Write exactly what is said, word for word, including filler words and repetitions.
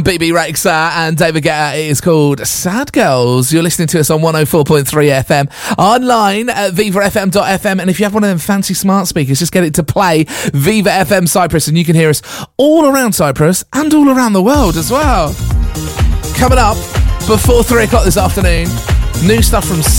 B B Rexa and David Guetta. It is called Sad Girls. You're listening to us on one oh four point three F M, online at viva f m dot f m, and if you have one of them fancy smart speakers, just get it to play Viva F M Cyprus, and you can hear us all around Cyprus and all around the world as well. Coming up before three o'clock this afternoon, new stuff from